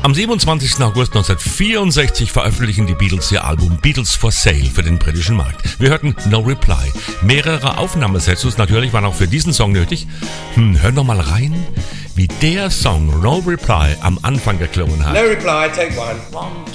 Am 27. August 1964 veröffentlichen die Beatles ihr Album Beatles for Sale für den britischen Markt. Wir hörten No Reply. Mehrere Aufnahmesessions natürlich waren auch für diesen Song nötig. Hören wir mal rein, wie der Song No Reply am Anfang geklungen hat. No reply, take one.